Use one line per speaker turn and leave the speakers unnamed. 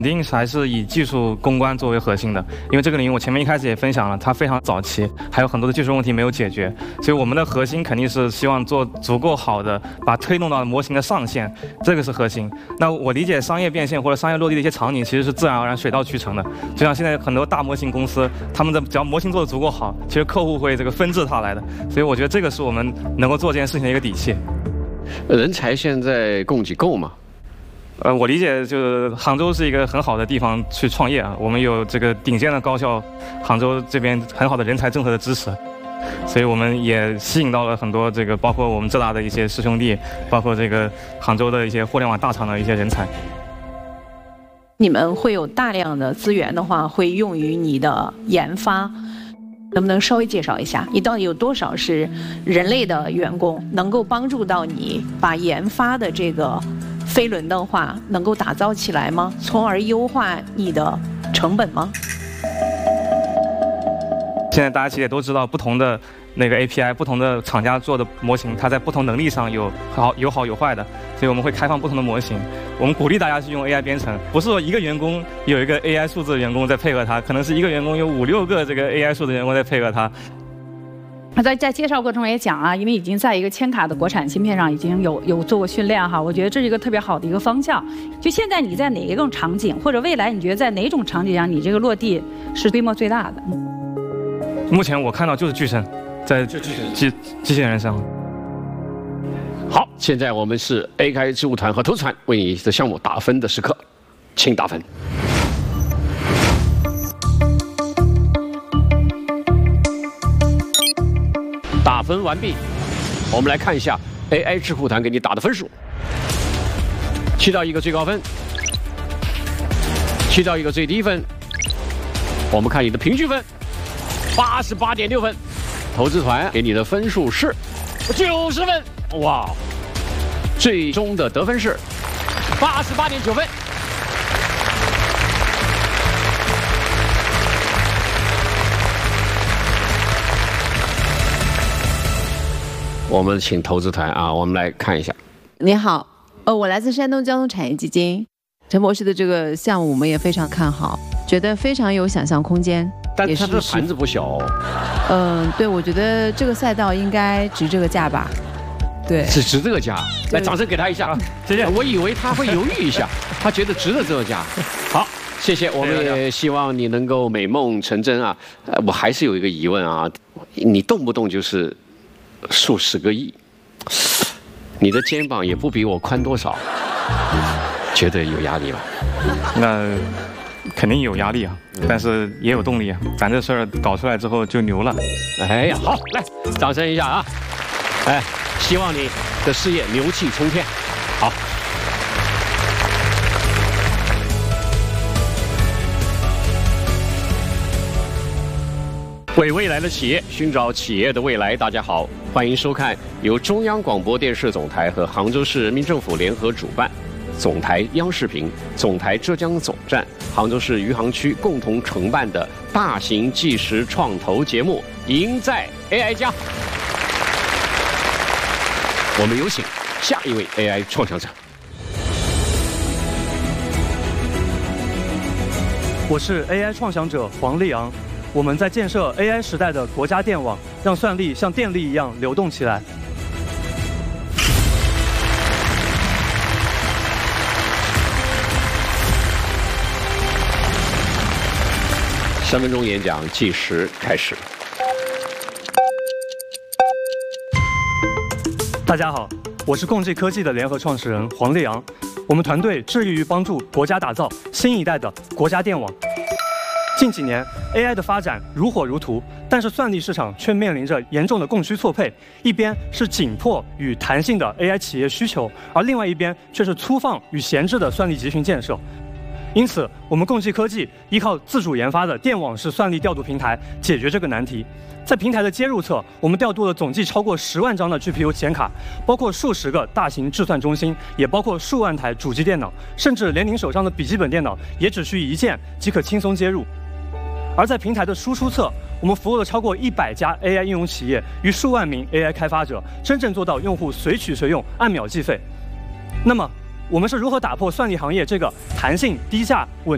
肯定还是以技术攻关作为核心的，因为这个领域我前面一开始也分享了，它非常早期，还有很多的技术问题没有解决，所以我们的核心肯定是希望做足够好的，把推动到模型的上限，这个是核心。那我理解商业变现或者商业落地的一些场景，其实是自然而然水到渠成的。就像现在很多大模型公司，他们的只要模型做得足够好，其实客户会这个纷至沓来的。所以我觉得这个是我们能够做这件事情的一个底气。
人才现在供给够吗？
我理解就是杭州是一个很好的地方去创业啊，我们有这个顶尖的高校，杭州这边很好的人才政策的支持，所以我们也吸引到了很多这个包括我们浙大的一些师兄弟，包括这个杭州的一些互联网大厂的一些人才。
你们会有大量的资源的话，会用于你的研发。能不能稍微介绍一下，你到底有多少是人类的员工，能够帮助到你把研发的这个飞轮的话能够打造起来吗？从而优化你的成本吗？
现在大家其实也都知道，不同的那个 API， 不同的厂家做的模型，它在不同能力上有好有坏的，所以我们会开放不同的模型。我们鼓励大家去用 AI 编程，不是说一个员工有一个 AI 数字的员工在配合他，可能是一个员工有5、6个这个 AI 数字的员工在配合他。
在介绍过程中也讲啊，因为已经在一个千卡的国产芯片上已经有做过训练哈，我觉得这是一个特别好的一个方向。就现在你在哪一种场景，或者未来你觉得在哪种场景上你这个落地是规模最大的？
目前我看到就是巨声，在机器人上。
好，现在我们是 AI 智库团和投资团为你的项目打分的时刻，请打分。打分完毕，我们来看一下 AI 智库团给你打的分数：7到1个最高分，7到1个最低分。我们看你的平均分，88.6分。投资团给你的分数是90分，哇！最终的得分是88.9分。我们请投资团啊，我们来看一下。
你好，我来自山东交通产业基金，陈博士的这个项目我们也非常看好，觉得非常有想象空间。
但它的盘子不小
哦。对，我觉得这个赛道应该值这个价吧。对，
是值这个价。来，掌声给他一下，谢谢。我以为他会犹豫一下，他觉得值得这个价。好，谢谢。我们也希望你能够美梦成真啊。我还是有一个疑问啊，你动不动就是数10个亿，你的肩膀也不比我宽多少，觉得有压力吗？
那肯定有压力啊，但是也有动力啊。咱这事儿搞出来之后就牛了。
哎呀，好，来，掌声一下啊！哎，希望你的事业牛气冲天。好。为未来的企业寻找企业的未来。大家好，欢迎收看由中央广播电视总台和杭州市人民政府联合主办，总台央视频、总台浙江总站、杭州市余杭区共同承办的大型纪实创投节目《赢在 AI 家》。我们有请下一位 AI 创想者。
我是 AI 创想者黄立昂。我们在建设 AI 时代的国家电网，让算力像电力一样流动起来。
3分钟演讲计时开始。
大家好，我是共济科技的联合创始人黄立昂。我们团队致力于帮助国家打造新一代的国家电网。近几年 ，AI 的发展如火如荼，但是算力市场却面临着严重的供需错配。一边是紧迫与弹性的 AI 企业需求，而另外一边却是粗放与闲置的算力集群建设。因此，我们共济科技依靠自主研发的电网式算力调度平台解决这个难题。在平台的接入侧，我们调度了总计超过10万张的 GPU 显卡，包括数十个大型制算中心，也包括数万台主机电脑，甚至连您手上的笔记本电脑也只需一键即可轻松接入。而在平台的输出侧，我们服务了超过100家 AI 应用企业与数万名 AI 开发者，真正做到用户随取随用，按秒计费。那么，我们是如何打破算力行业这个弹性、低价、稳